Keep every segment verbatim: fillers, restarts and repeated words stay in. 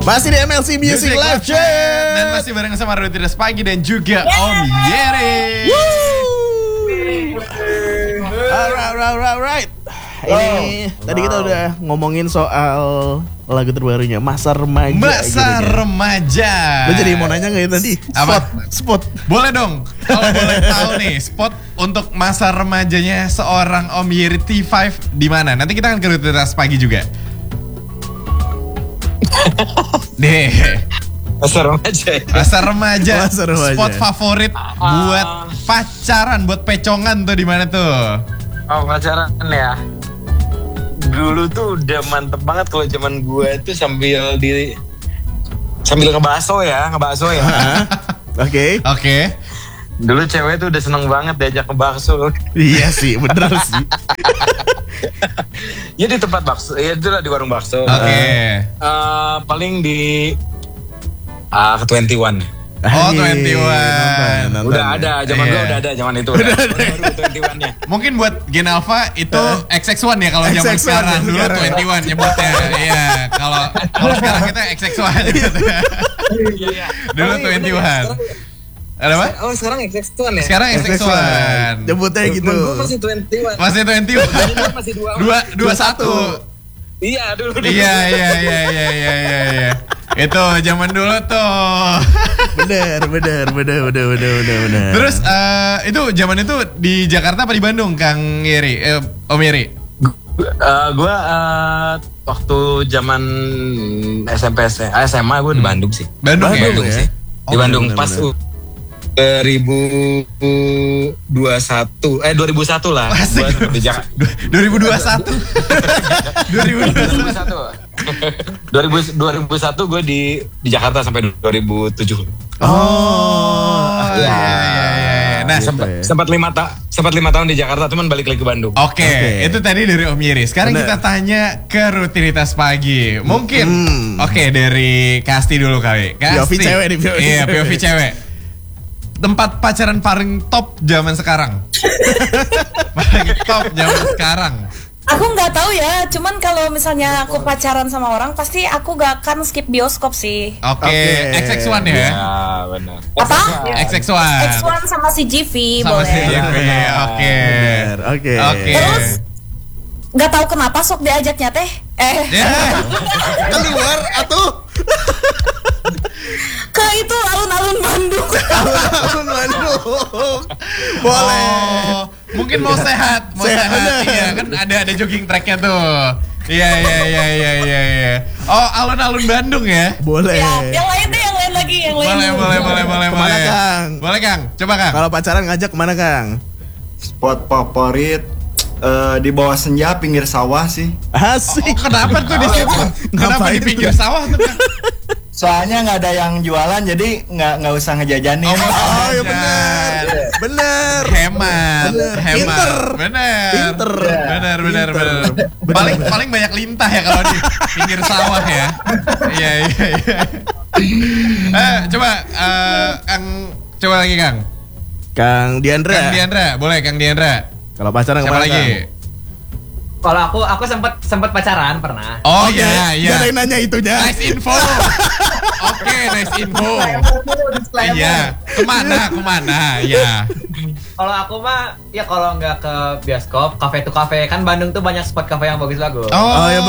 Masih di M L C Music, Music Live Chat. Dan masih bareng sama Rutinitas Pagi dan juga Om Yeri. Alright, alright, alright, alright. Ini oh, tadi kita udah ngomongin soal lagu terbarunya Masa Remaja. Masa gitu, Remaja. Lo jadi mau nanya nggak ya tadi? Spot, apa? Spot. Boleh dong. Kalau boleh tahu nih, spot untuk masa remajanya seorang Om Yeri T lima di mana? Nanti kita akan ke Rutinitas Pagi juga. Deh. Masa remaja. Masa remaja. Masa remaja. Spot favorit uh, buat pacaran, buat pecongan tuh di mana tuh? Oh, pacaran ya. Dulu tuh udah mantep banget kalau zaman gue tuh sambil di sambil ngebaso ya, ngebaso ya. Oke. Oke. Dulu cewek tuh udah seneng banget diajak ngebaso. Iya sih, bener sih. Ya di tempat bakso, ya itu lah di warung bakso. Oke. Okay. Uh, paling di uh, ke dua puluh satu. Oh, dua puluh satu. Udah ada, zaman dulu udah ada, zaman itu udah. Udah ada dua puluh satu-nya. Mungkin buat Gen Alpha itu X X satu ya kalau zaman sekarang. Dulu dua puluh satu nyebutnya. Iya, kalau kalau sekarang kita X X satu gitu. Iya. Dulu dua puluh satu. Ada apa? Oh, sekarang X X satu ya? Sekarang X X satu. Nyebutnya gitu. Masih dua puluh satu. Masih dua puluh satu. Masih dua dua dua satu. Iya, dulu. Iya, iya, iya, iya, iya, iya. Itu zaman dulu tuh. Bener, bener, bener, bener, bener, bener, bener. Terus uh, itu zaman itu di Jakarta apa di Bandung, Kang Yeri? Eh, Om Yeri? Uh, gue uh, waktu zaman S M P S M A gue di Bandung sih. Bandung, Bandung ya? sih. Oh, di Bandung bener, pas bener. dua ribu dua puluh satu eh dua ribu satu lah. Gua di Jakarta. dua ribu dua puluh satu. dua ribu dua puluh satu. dua ribu satu gue di di Jakarta sampai dua ribu tujuh. Oh, iya iya iya. Nah, sempat ya. sempat lima ta sempat lima tahun di Jakarta, cuman balik lagi ke Bandung. Oke, okay, okay. Itu tadi dari Om Yeri. Sekarang bener. Kita tanya ke Rutinitas Pagi. Mungkin, hmm. oke okay, dari Kasti dulu kali. Kasti. P O V cewek nih, P O V Iya, P O V cewek. Tempat pacaran paling top zaman sekarang. Paling top zaman sekarang. Aku nggak tahu ya, cuman kalau misalnya aku pacaran sama orang, pasti aku gak akan skip bioskop sih. Oke, okay. okay. X X satu ya? Ya, benar. Apa? X X satu. X X satu sama si G V, sama boleh. Si G V, oke. Oke. Oke. Terus, nggak tahu kenapa sok diajaknya teh. Eh. Yeah. Keluar atuh. Ke itu alun-alun Bandung. Alun-alun Bandung. Boleh. Oh, mungkin mau sehat, mau sehat. sehat. Iya, kan ada ada jogging tracknya tuh. Iya iya iya iya iya iya. Oh, alun-alun Bandung ya? Boleh. Ya, yang lain deh, yang lain lagi, yang lain. Boleh, boleh, boleh, boleh, kemana, boleh. Kang? Boleh, Kang. Coba, Kang. Kalau pacaran ngajak kemana, Kang? Spot favorit uh, di bawah senja pinggir sawah sih. Asik. Oh, kenapa tuh di situ? Kenapa di pinggir sawah tuh, Kang? Soalnya nggak ada yang jualan, jadi nggak nggak usah ngejajanin. Oh, oh ya benar, benar. Hemat, bener. hemat, Pinter. benar, Pinter, benar, benar, Pinter. benar. Paling paling banyak lintah ya kalau di pinggir sawah ya. Iya, iya, iya. Eh, coba, uh, Kang, coba lagi Kang. Kang Diandra. Kang Diandra, boleh Kang Diandra. Kalau pacaran siapa lagi? Kang? Kalau aku, aku sempat sempat pacaran pernah. Oh iya, okay. iya. Gak ada yang nanya itunya. Nice info. Oke, okay, nice info. Iya. Kemana, kemana? Iya. Kalau aku mah, ya kalau nggak ke bioskop, cafe to cafe. Kan Bandung tuh banyak spot cafe yang bagus-bagus. Oh, oh ya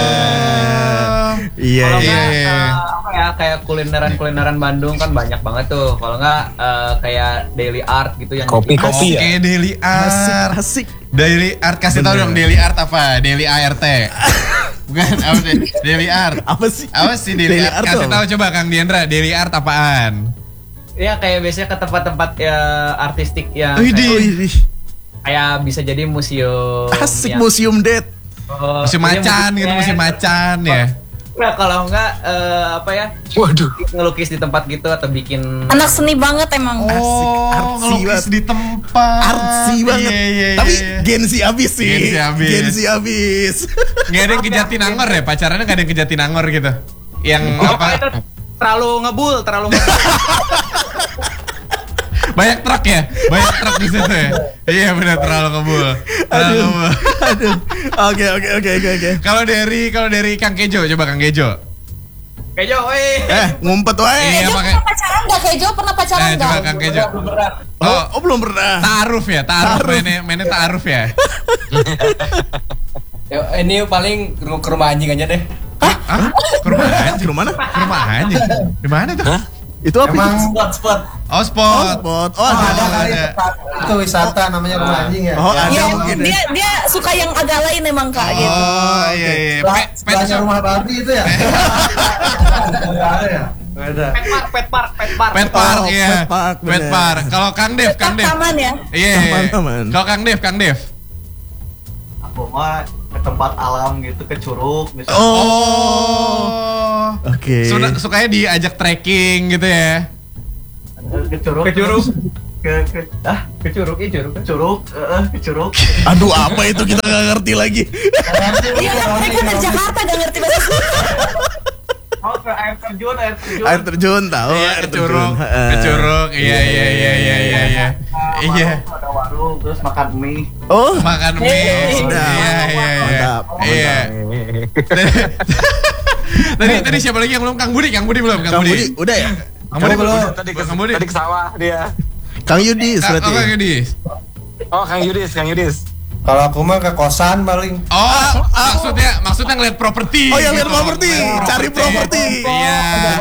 benar. Iya, Kalau iya. nggak, uh, apa ya, kayak kulineran-kulineran Bandung kan banyak banget tuh. Kalau nggak, uh, kayak daily art gitu yang kopi-kopi ya. Oke, daily art. Asik, asik. Daily art, kasih tahu dong daily art apa? Daily A R T. Bukan apa sih? Daily art. Apa sih? Apa sih daily, daily art? art kasih tahu coba Kang Diandra, daily art apaan? Ya kayak biasanya ke tempat-tempat ya, artistik yang kayak, kayak bisa jadi museum. Asik yang, museum date. Oh, museum macan gitu, museum macan ya. Nah kalau enggak uh, apa ya? Waduh. Ngelukis di tempat gitu atau bikin. Anak seni banget emang. Oh, asik, artsy ngelukis banget. di tempat. Artsy banget. Iya, iya, tapi iya. Gensi abis sih. Gensi abis. Gensi abis. Nggak ada yang ke Jatinangor ya? Pacarannya nggak ada yang ke Jatinangor gitu? Yang oh, apa? Itu terlalu ngebul, terlalu ngebul. Banyak truk ya? Banyak truk di situ ya? Iya benar, terlalu ngebul. Terlalu Aduh. ngebul. Aduh. Oke oke oke oke oke. Kalau dari kalau dari Kang Kejo, coba Kang Kejo. Kejo, weh. Eh, ngumpet wae. Iya, Kejo pakai- pernah pacaran nggak? Kejo pernah pacaran Eh, nggak? coba Kang Kejo. Oh, oh belum pernah. Ta'aruf ya, ta'aruf mainnya, mainnya ta'aruf ya. Ya, ini paling ke ke rumah anjing aja deh. Hah? Ke rumah anjing? Di mana? Ke rumah anjing? Di mana tuh? Itu apa? Emang itu? spot spot. Oh, Oh, spot. spot. Oh, Oh, ada. ada kali ada. tempat itu wisata namanya rumah anjing ya. Oh, ada Iya, mungkin. ya. dia dia suka yang agak lain emang kak gitu. Oh, iya iya. Sebelah- Pet, pet sebelahnya shop. rumah babi itu ya. Nggak ada ya. Nggak ada. Pet park, pet park, pet park. Pet park Oh, ya. pet park, Pet bener. park. Kalau Kang Dev, Kang Dev. Taman ya. Iya. Taman-taman. Kalau Kang Dev, Kang Dev. Aku mah ke tempat alam gitu, ke curug misalnya. Oh. Oke. Suka- Sukanya diajak trekking gitu ya. Ke curug. Ke curug. Ke ke ah Ke curug, iya curug. ke curug, eh ke curug. Aduh, apa itu kita nggak ngerti lagi. Iya kan mereka dari Jakarta gak ngerti bahasa Sunda. Oh, ke air terjun, air terjun. Air terjun tahu, Iya, air ke curug. terjun. Ke curug. Iya iya iya iya iya iya. Nah, Iya. warung, ada warung, terus makan mie. Oh, Makan mie. Eh, Iya iya iya. Mantap, Iya. Tadi tadi siapa lagi yang belum? Kang Budi, Kang Budi belum? Kang Budi, udah ya? Kang Budi belum? Tadi ke, Kang Budi. tadi ke sawah dia. Kang Yudis Kang- berarti. Oh, Kang Yudi. Oh, Kang Yudis, Kang Yudis. Kalau aku mah ke kosan paling. Oh, maksudnya maksudnya ngeliat properti. Oh, yang lihat gitu. properti, cari properti. Iya.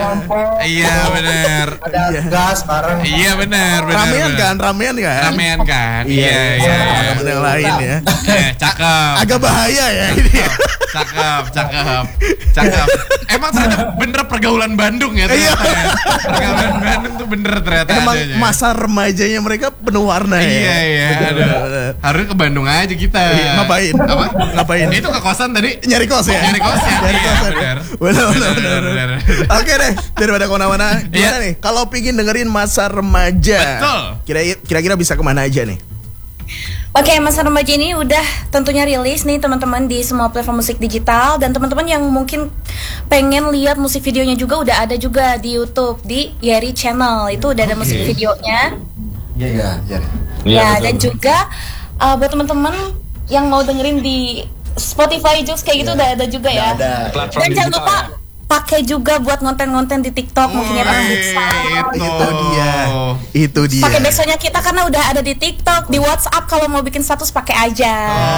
Iya, benar. Ada Iya. gas bareng. Iya, benar, benar. Ramean benar. kan, ramean kan? Ramean kan? Iya, Iya, iya. iya. Temen yang lain ya. Eh, cakep. Agak bahaya ya ini. Cakep, cakep, cakep. Emang ternyata bener pergaulan Bandung ya Iya. ternyata ya. Pergaulan Bandung tuh bener ternyata Emang adanya. masa remajanya mereka penuh warna ya. Iya, iya. Bener, Aduh. bener. Harus ke Bandung aja kita. Iya, ngapain? Apa? Ngapain? Itu ke kosan tadi. Nyari kos ya? Nyari kos ya? Nyari Iya, kos ya? bener. Bener, bener, bener, Bener, bener. bener. Oke deh, daripada kemana-mana, gimana Iya. nih? Kalau pingin dengerin masa remaja, Betul. kira- kira-kira bisa kemana aja nih? Oke, Masa Remaja ini udah tentunya rilis nih teman-teman di semua platform musik digital, dan teman-teman yang mungkin pengen lihat musik videonya juga udah ada juga di YouTube di Yeri Channel. Itu udah ada musik videonya. Iya iya. iya. Ya, dan juga uh, buat teman-teman yang mau dengerin di Spotify Jux kayak gitu udah ada juga ya. Ada. Platform Dan jangan digital lupa ya? pakai juga buat konten-konten di TikTok mungkin ya Bang Wih, Diksa. itu. Itu dia, itu dia. Pakai backsoundnya kita karena udah ada di TikTok, di WhatsApp kalau mau bikin status pakai aja.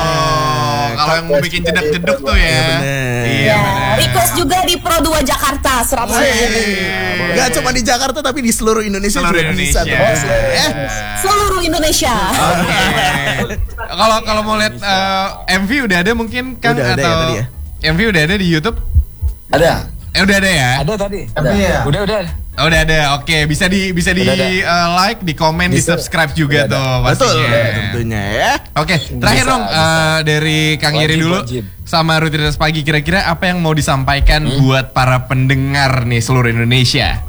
Oh, kalau yang mau bikin jedak-jeduk tuh ya. Iya, bener. Iya, Ya, bener. request juga di Pro dua Jakarta seratus. Wih, Gak cuma di Jakarta tapi di seluruh Indonesia Seluruh juga bisa Indonesia. tuh. Eh, Seluruh Indonesia. Oke. Kalau kalau mau lihat eh, M V udah ada mungkin kan Udah ada atau ya tadi ya? M V udah ada di YouTube? Ada. Eh udah ada ya? Ada tadi. Tapi ya. Udah, udah. Oh, udah ada. Oke, bisa di bisa di Udah ada. eh, like, di komen, di Bisa. subscribe juga Udah tuh betul pastinya. tentunya ya. Oke, terakhir Bisa, dong bisa. eh, dari Kang Yeri Wajib, dulu wajib. sama Rutinitas Pagi, kira-kira apa yang mau disampaikan Hmm? buat para pendengar nih seluruh Indonesia?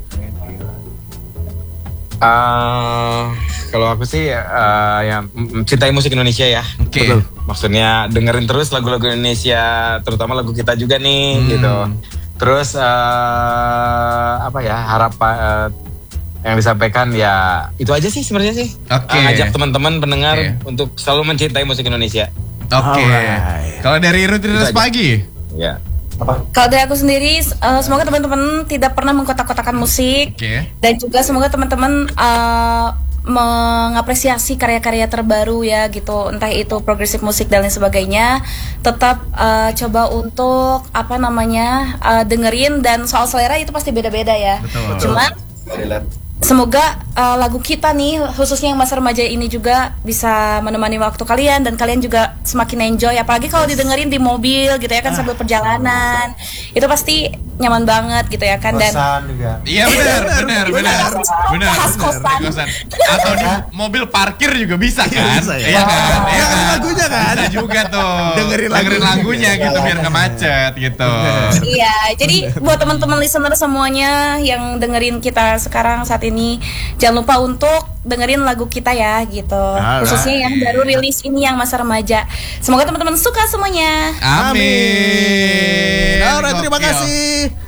Eh, kalau aku sih eh, ya mm, cintai musik Indonesia ya. Oke. Betul. Maksudnya dengerin terus lagu-lagu Indonesia, terutama lagu kita juga nih Hmm. gitu. Terus eh, apa ya harap eh, yang disampaikan ya itu aja sih sebenarnya sih. Oke. Eh, ngajak teman-teman pendengar Oke. untuk selalu mencintai musik Indonesia. Oke. Alright. Kalau dari Rutinitas Itu aja. Pagi? Ya. Kalau dari aku sendiri, eh, semoga teman-teman tidak pernah mengkotak-kotakan musik. Oke. Dan juga semoga teman-teman eh, mengapresiasi karya-karya terbaru ya gitu, entah itu progresif musik dan lain sebagainya. Tetap eh, coba untuk apa namanya eh, dengerin, dan soal selera itu pasti beda-beda ya. Betul. Cuman semoga eh, lagu kita nih khususnya yang masa remaja ini juga bisa menemani waktu kalian, dan kalian juga semakin enjoy, apalagi kalau didengerin di mobil gitu ya kan sambil perjalanan. Itu pasti nyaman banget gitu ya kan. Dan Kosan juga. Iya benar, benar, benar, benar. Khas kosan. Di kosan. Atau di mobil parkir juga bisa kan? bisa ya. Iya kan? Iya Dengerin kan? lagunya kan? Bisa juga tuh. Dengerin lagunya. lagunya gitu biar nggak macet gitu. Iya, jadi buat teman-teman listener semuanya yang dengerin kita sekarang saat ini, jangan lupa untuk dengerin lagu kita ya gitu. Alright. Khususnya yang baru rilis ini yang masa remaja. Semoga teman-teman suka semuanya. Amin. Alright, terima Gokil. kasih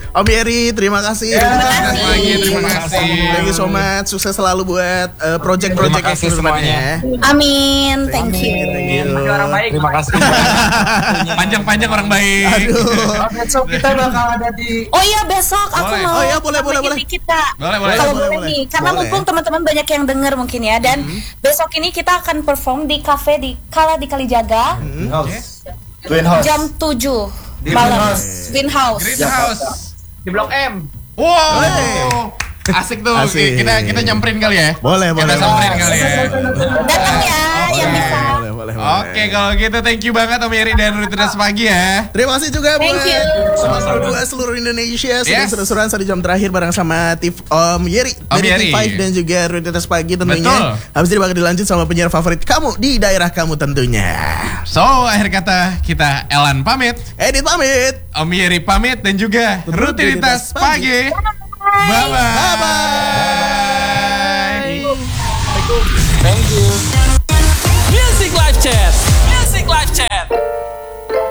Om Yeri, terima kasih. Terima kasih. Terima kasih. Thank you so much. Sukses selalu buat uh, project-project Terima kasih semuanya. Amin, thank you. Thank you. Orang baik. Terima kasih. Panjang-panjang orang baik. Aduh. Besok kita bakal ada di Oh iya besok aku Boleh. mau Oh iya, boleh, boleh, boleh. dikit, Kak. Boleh, boleh. Kalau Boleh, boleh, boleh. nih, karena Boleh. mumpung teman-teman banyak yang dengar mungkin ya, dan besok ini kita akan perform di cafe di Kala di Kalijaga House. Twin House. jam tujuh Di malam. Greenhouse. Greenhouse. Greenhouse. Di Blok M. Wow. Asik tuh. Asik. Kita kita nyamperin kali ya. Boleh, boleh. Kita samperin kali ya. Datang ya yang bisa. Boleh, boleh, boleh. Oke, kalau gitu thank you banget Om Yeri dan Rutinitas Pagi ya. Terima kasih juga Thank buat you. Sobat Berdua seluruh Indonesia. Sudah Yes. seru-seruan satu jam terakhir bareng sama Tif Om Yeri Om dari Yeri. T lima dan juga Rutinitas Pagi tentunya. Betul. Habis ini bakal dilanjut sama penyiar favorit kamu di daerah kamu tentunya. So, akhir kata kita Elan pamit, Edit pamit. Om Yeri pamit dan juga Rutinitas Pagi. Bye bye. Bye bye. Thank you.